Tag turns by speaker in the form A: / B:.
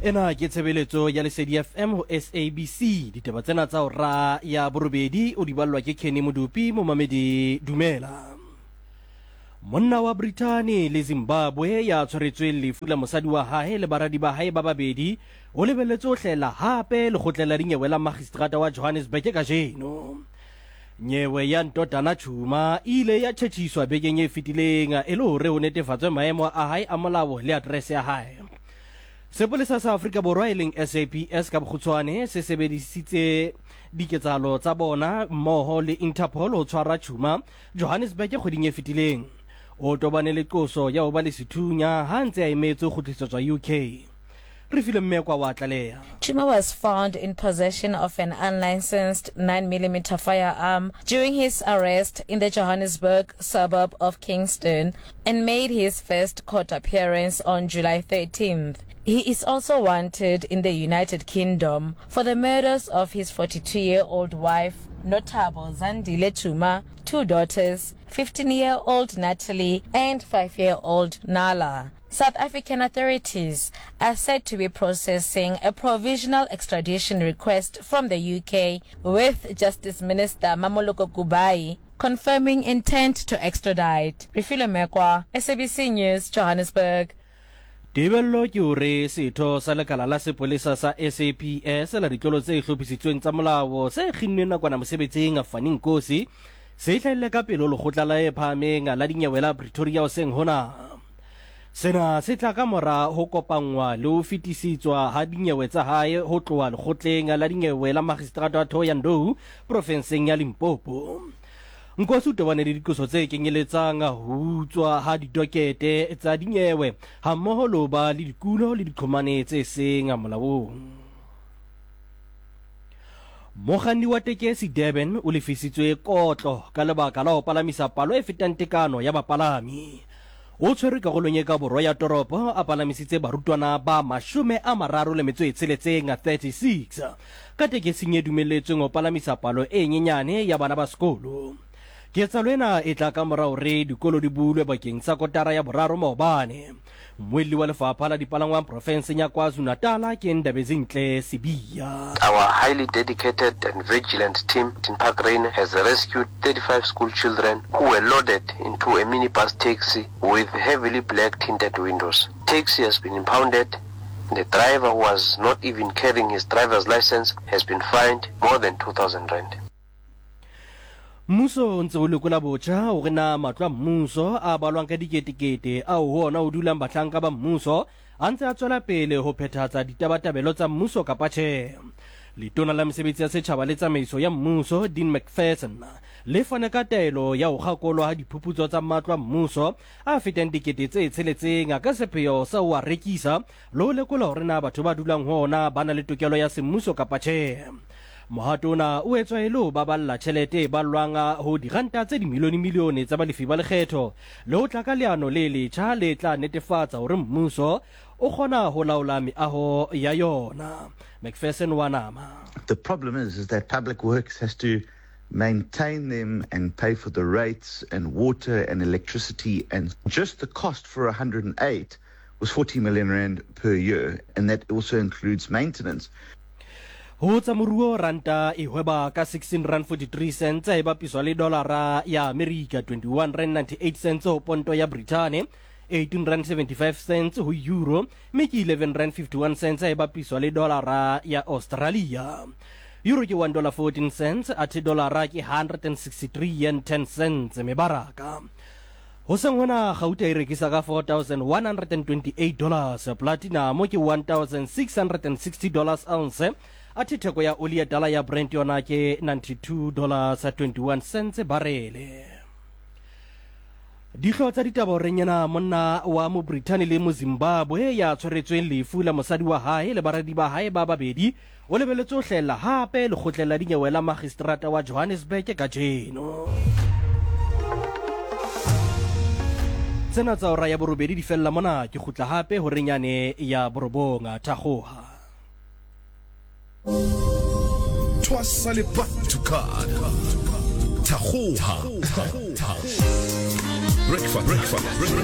A: Ena ke tshebeletso ya Lesedi FM ho SABC. Ditaba tsena tsa hora ya borobedi o di ballwa ke Kenny Modupi mo mamedi dumela. Monna wa Britane le Zimbabwe ya tshwaretswe lefu la mosadi wa hae le baradi ba hae ba babedi o lebelletse ho hlela hape lekgotla la dinyewe la magistrata wa Johannesburg ka jeno. Nyewe ya Ntotana Chuma ile ya tjhetjhiswa bekeng e fetileng e le hore ho netefatswe maemo a hae a molao le address ya hae. Sepolesa sa Afrika Borwa e leng SAPS ka bokgutshwane se sebedisitse diketsahalo tsa bona mmoho le Interpol ho tshwara Chuma Johannesburg kgweding e fetileng. O tobane le qoso ya ho ba le sethunya ha ntse a emetse ho kgutlisetswa UK.
B: Chuma was found in possession of an unlicensed 9mm firearm during his arrest in the Johannesburg suburb of Kingston and made his first court appearance on July 13th. He is also wanted in the United Kingdom for the murders of his 42-year-old wife, Notable Zandile Chuma, 2 daughters, 15-year-old Natalie and 5-year-old Nala. South African authorities are said to be processing a provisional extradition request from the UK, with Justice Minister Mamoloko Kubai confirming intent to extradite. Refilo Mekwa, SABC News, Johannesburg.
A: Tebello ke hore setho sa lekala la sepolesa sa SAPS la ditlolo tse hlophisitsweng tsa molao se kginnwe nakwana mosebetsing a Fanning Nkosi se hlaile ka pelo lekgotla la e phahameng la dinyewe la Pretoria hoseng hona. Sena se tla ka mora ho kopangwa le ho fetisitswa ha dinyewe tsa hae ho tloha lekgotleng la dinyewe la magistrata wa Thohoyandou profenseng ya Limpopo. Nkosi o tobane le dikoso tse kenyeletsang ho utswa ha ditokete tsa dinyewe ha mmoho le ba le dikulo le diqhomane tse seng molaong. Mokganni wa tekesi Durban o lefisitswe kotlo ka lebaka la ho palamisa palo e fetang tekano ya bapalami. O tshwere karolong e ka borwa ya toropo a palamisitse barutwana ba 36 ka tekesing e dumelletsweng ho palamisa palo e nyenyane ya bana ba sekolo. Ketsahalo ena e tla ka mora hore dikolo di bulwe bakeng sa kotara ya boraro maobane. Mmuelli wa lefapha la dipalangwang profenseng ya KwaZulu-Natal ke Ndabezinhle Sibiya.
C: Our highly dedicated and vigilant team in Parkrane has rescued 35 school children who were loaded into a minibus taxi with heavily black tinted windows. Taxi has been impounded. The driver, who was not even carrying his driver's license, has been fined more than 2,000 rand.
A: Muso ntse o lekola botjha hore na matlo a mmuso a balwang ka diketekete a hona o dulang bahlanka ba mmuso a ntse a tswela pele ho phethahatsa ditabatabelo tsa mmuso kapa tjhe. Letona la mesebetsi ya setjhaba le tsamaiso ya mmuso Dean McPherson le fane ka taelo ya ho kgakolwa ha diphuputso tsa matlo a mmuso a fetang dikete tse tsheletseng ka sepheo sa ho a rekisa le ho lekola hore na batho ba dulang hona ba na le tokelo ya semmuso kapa tjhe. Mohatona o etswa e le ho baballa tjhelete e ballwang ho diranta tse dimilione tsa balefi ba lekgetho le ho tla ka leano le letjha le tla netefatsa hore mmuso o kgona ho laola meaho ya yona. McPherson wa nama.
D: The problem is that Public Works has to maintain them and pay for the rates and water and electricity, and just the cost for 108 was 40 million rand per year, and that also includes maintenance.
A: Ho tsa moruo ranta e hweba ka 16.43 cents e bapiswa le dolara ya America 21.98 cents ho ponto ya Britane, 18.75 cents ho euro, mme ke 11.51 cents e bapiswa le dolara ya Australia. Euro ke $1.14 cents ate dolara ke 163.10 cents mebaraka. Hoseng hona Gauta e rekisa ka $4,128, platinum ke $1,660 ounce. Ati theko ya oli ya dala ya Brent yona ke $92.21 barele. Dihlo tsa ditaba renyana monna wa mo Britain le mo Zimbabwe ya tshwaretsweng lefu la mosadi wa hae le baradi ba hae ba babedi o lebelletse ho hlela hape le khotlela dinyewe la magistrata wa Johannesburg ka jeno. Tsena tsa hora ya borobedi di fella mona ke khutla hape ho renyane ya borobonga Thakgoha.
E: Twasa le back to card. Thakgoha. Breakfast.